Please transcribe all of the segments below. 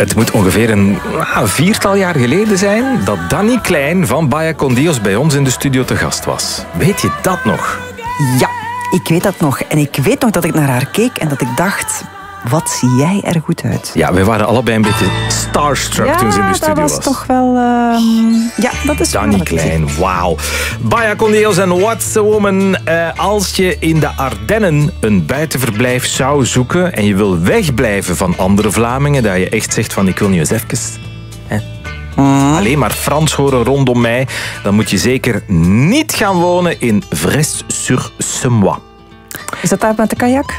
Het moet ongeveer een 4-tal jaar geleden zijn dat Danny Klein van Baia Con Dios bij ons in de studio te gast was. Weet je dat nog? Ja, ik weet dat nog. En ik weet nog dat ik naar haar keek en dat ik dacht... Wat zie jij er goed uit? Ja, we waren allebei een beetje starstruck toen ze in de studio was. Ja, dat was toch wel... Ja, dat is Danny Klein, wauw. Baia Con Dios en What's a Woman. Als je in de Ardennen een buitenverblijf zou zoeken en je wil wegblijven van andere Vlamingen, dat je echt zegt van ik wil nu eens even... alleen maar Frans horen rondom mij, dan moet je zeker niet gaan wonen in Vresse-sur-Semois. Is dat daar met de kajak?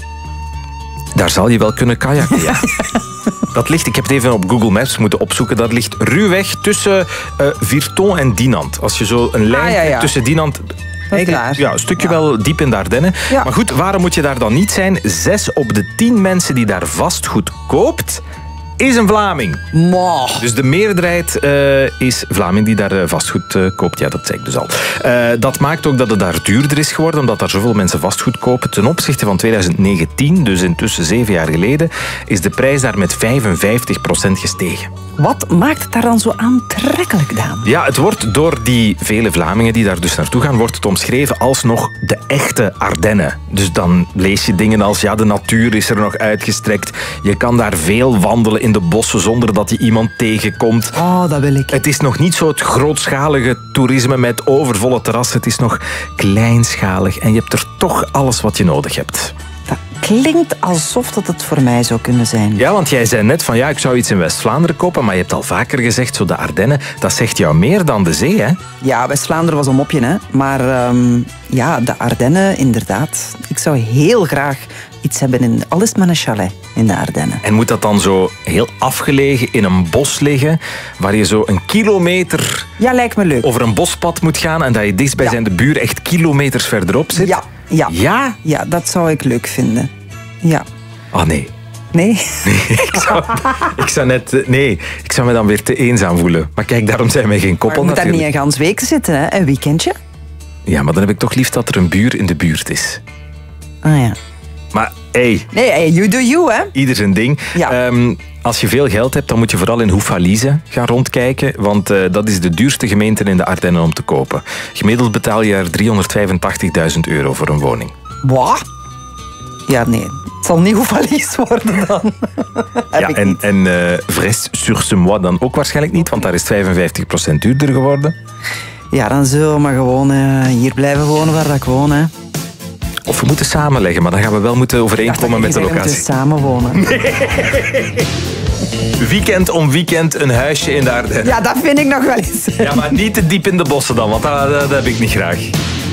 Daar zal je wel kunnen kajakken, ja. Dat ligt, ik heb het even op Google Maps moeten opzoeken, dat ligt ruwweg tussen Virton en Dinant. Als je zo een lijn hebt tussen Dinant... Ja, een stukje wel diep in de Ardennen. Ja. Maar goed, waarom moet je daar dan niet zijn? 6 op de 10 mensen die daar vastgoed koopt, is een Vlaming. Dus de meerderheid is Vlaming die daar vastgoed koopt. Ja, dat zei ik dus al. Dat maakt ook dat het daar duurder is geworden, omdat daar zoveel mensen vastgoed kopen. Ten opzichte van 2019, dus intussen 7 jaar geleden, is de prijs daar met 55% gestegen. Wat maakt het daar dan zo aantrekkelijk, Daan? Ja, het wordt door die vele Vlamingen die daar dus naartoe gaan, wordt het omschreven als nog de echte Ardennen. Dus dan lees je dingen als, ja, de natuur is er nog uitgestrekt. Je kan daar veel wandelen in de bossen zonder dat je iemand tegenkomt. Oh, dat wil ik. Het is nog niet zo het grootschalige toerisme met overvolle terrassen. Het is nog kleinschalig en je hebt er toch alles wat je nodig hebt. Dat klinkt alsof dat het voor mij zou kunnen zijn. Ja, want jij zei net van ja, ik zou iets in West-Vlaanderen kopen, maar je hebt al vaker gezegd, zo de Ardennen, dat zegt jou meer dan de zee, hè? Ja, West-Vlaanderen was een mopje, hè. Maar ja, de Ardennen, inderdaad. Ik zou heel graag iets hebben, al is het met een chalet in de Ardennen. En moet dat dan zo heel afgelegen in een bos liggen, waar je zo een kilometer... Ja, lijkt me leuk. Over een bospad moet gaan en dat je dichtstbijzijnde buren echt kilometers verderop zit? Ja. Ja? Ja, dat zou ik leuk vinden. Ja. Oh, nee. Nee? Nee, ik zou me dan weer te eenzaam voelen. Maar kijk, daarom zijn wij geen koppel. Maar je moet daar niet een gans week zitten, hè? Een weekendje. Ja, maar dan heb ik toch lief dat er een buur in de buurt is. Ah ja. Maar hey. Nee, you do you, hè? Ieder zijn ding. Ja. Als je veel geld hebt, dan moet je vooral in Houffalize gaan rondkijken. Want dat is de duurste gemeente in de Ardennen om te kopen. Gemiddeld betaal je er €385.000 voor een woning. Wat? Ja, nee. Het zal niet Houffalize worden dan. Ja, en Vresse-sur-Semois dan ook waarschijnlijk niet, want daar is 55% duurder geworden. Ja, dan zullen we maar gewoon hier blijven wonen waar ik woon, hè. Of we moeten samenleggen, maar dan gaan we wel moeten overeenkomen met de locatie. We moeten samenwonen. Nee. Weekend om weekend een huisje in de Ardennen. Ja, dat vind ik nog wel eens. Ja, maar niet te diep in de bossen dan, want dat heb ik niet graag.